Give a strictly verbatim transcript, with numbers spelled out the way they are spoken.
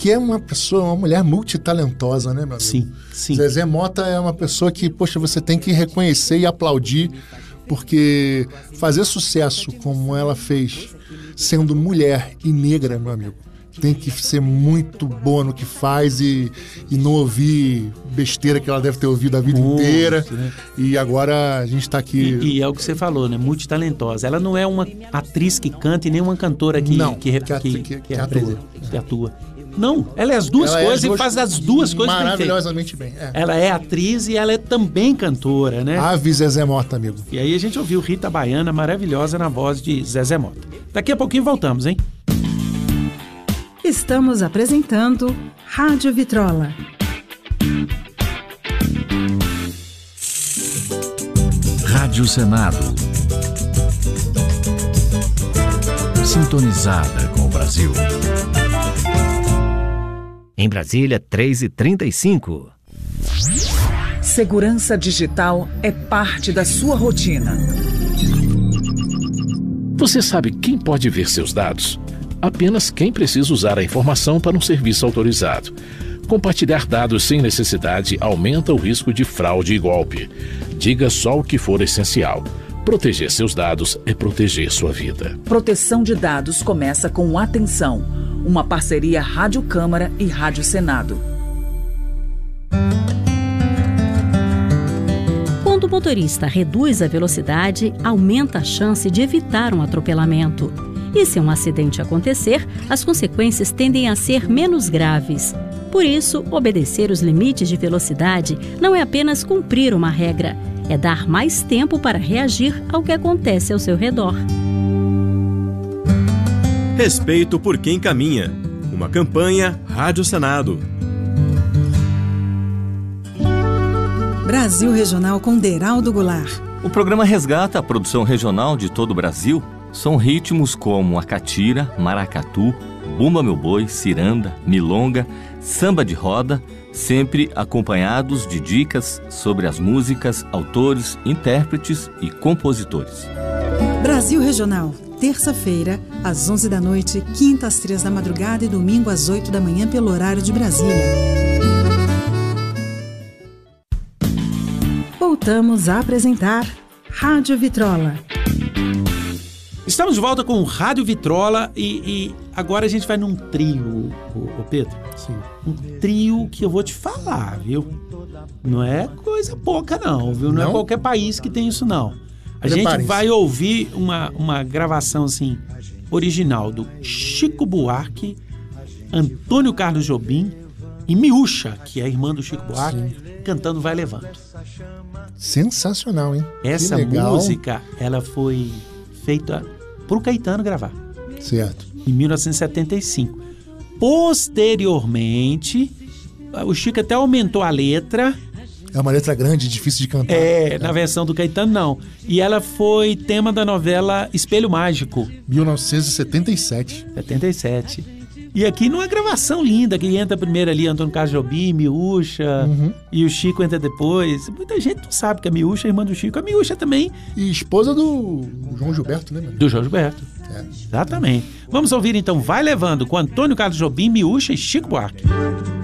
porque é uma pessoa, uma mulher multitalentosa, né, meu amigo? Sim, sim. Zezé Mota é uma pessoa que, poxa, você tem que reconhecer e aplaudir, porque fazer sucesso como ela fez, sendo mulher e negra, meu amigo, tem que ser muito boa no que faz e, e não ouvir besteira que ela deve ter ouvido a vida Muito, inteira. né? E agora a gente está aqui... E, e é o que você falou, né? Multitalentosa. Ela não é uma atriz que canta e nem uma cantora que, não, que, que, que, que, que, que atua. atua. Que atua. Não, ela é as duas ela coisas é as e faz as duas coisas maravilhosamente bem. bem. É. Ela é atriz e ela é também cantora, né? Ave Zezé Mota, amigo. E aí a gente ouviu Rita Baiana maravilhosa na voz de Zezé Mota. Daqui a pouquinho voltamos, hein? Estamos apresentando Rádio Vitrola. Rádio Senado. Sintonizada com o Brasil. Em Brasília, três e trinta e cinco. Segurança digital é parte da sua rotina. Você sabe quem pode ver seus dados? Apenas quem precisa usar a informação para um serviço autorizado. Compartilhar dados sem necessidade aumenta o risco de fraude e golpe. Diga só o que for essencial. Proteger seus dados é proteger sua vida. Proteção de dados começa com Atenção, uma parceria Rádio Câmara e Rádio Senado. Quando o motorista reduz a velocidade, aumenta a chance de evitar um atropelamento. E se um acidente acontecer, as consequências tendem a ser menos graves. Por isso, obedecer os limites de velocidade não é apenas cumprir uma regra, é dar mais tempo para reagir ao que acontece ao seu redor. Respeito por quem caminha. Uma campanha Rádio Senado. Brasil Regional com Deraldo Goulart. O programa resgata a produção regional de todo o Brasil. São ritmos como a catira, maracatu, bumba meu boi, ciranda, milonga, samba de roda, sempre acompanhados de dicas sobre as músicas, autores, intérpretes e compositores. Brasil Regional, terça-feira, às onze da noite, quinta às três da madrugada e domingo às oito da manhã pelo horário de Brasília. Voltamos a apresentar Rádio Vitrola. Estamos de volta com o Rádio Vitrola e, e agora a gente vai num trio, o, o Pedro. Sim. Um trio que eu vou te falar, viu? Não é coisa pouca não, viu? Não, não? é qualquer país que tem isso não. A gente vai ouvir uma, uma gravação assim, original do Chico Buarque, Antônio Carlos Jobim e Miúcha, que é a irmã do Chico Buarque, sim, cantando Vai Levando. Sensacional, hein? Essa música, ela foi feita pro Caetano gravar. Certo. Em mil novecentos e setenta e cinco. Posteriormente, o Chico até aumentou a letra. É uma letra grande, difícil de cantar. É, na versão do Caetano não. E ela foi tema da novela Espelho Mágico. mil novecentos e setenta e sete. setenta e sete. E aqui numa gravação linda, que entra primeiro ali Antônio Carlos Jobim, Miúcha, uhum, e o Chico entra depois. Muita gente não sabe que a Miúcha é irmã do Chico. A Miúcha também. E esposa do João Gilberto, né, meu? Do João Gilberto. É. Exatamente. Vamos ouvir então Vai Levando com Antônio Carlos Jobim, Miúcha e Chico Buarque.